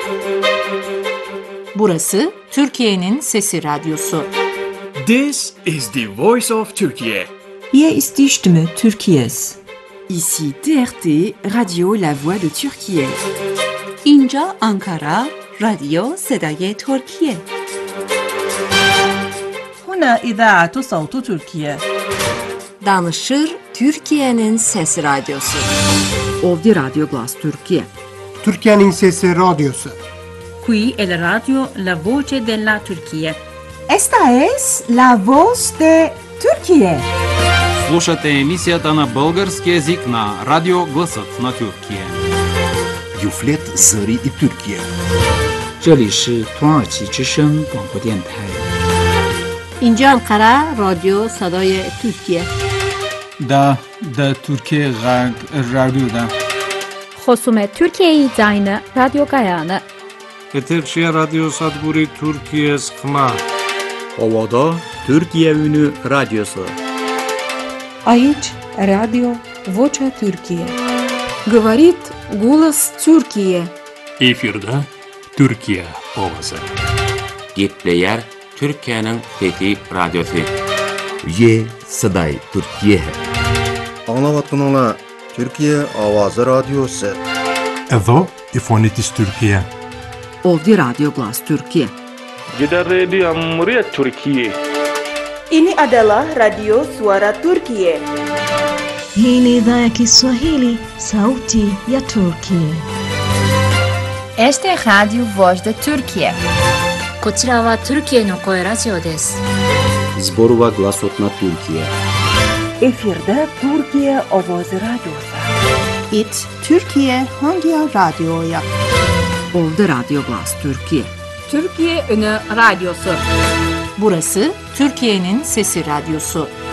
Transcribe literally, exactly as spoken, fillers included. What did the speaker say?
Burası Türkiye'nin Sesi Radyosu. This is the voice of Turkey. Hier ist die Stimme Türkiye's. Ici T R T, Radio La Voix de Türkiye. اینجا آنکارا، رادیو صدای ترکیه. هنا إذاعة صوت تركيا. Danışır Türkiye'nin Sesi Radyosu. Ovdje Radio Glas Türkiye. Türkiye'nin Sesi Radyosu. Qui è la radio La Voce della Turchia. Esta es La Voz de Türkiye. Слушате емисията на български език на Радио Гласът на Türkiye. Юфлет Зари и Türkiye. 这里是土耳其之声广播电台。 اینجا آنکارا، رادیو صدای ترکیه. دا دا Türkiye Radyo'da. خصوم Türkiye Zayını Radyo Gayane. Eterşehir Radyo Sadburi Türkiye Sıkma. Ovada Türkiye Ünü Radyosu. Aici Radio Vocea Türkiye. Говорит голос Türkiye. Efirde Türkiye ovası. Gepleyer Türkiye'nin Fethi Radyosu. Ye Saday Türkiye. Anlavatınla Türkiye Avazı Radyosu. Edo İfonitis Türkiye. Ovdje Radio Glas Türkiye. Gider Radio Amuriye Türkiye. Ini adalah Radio Suara Turkiye. Hii ni idhaa ya Kiswahili, sauti ya Turkiye. Este Radio Voz de Türkiye. こちらはトルキエの声ラジオです。 Zborova Glasot na Türkiye. Efirde Türkiye Ovoz Radyosu. It Türkiye Hangi Radyo'ya? Ovdje Radio Glas Türkiye. Türkiye Ünü Radyosu. Burası Türkiye'nin Sesi Radyosu.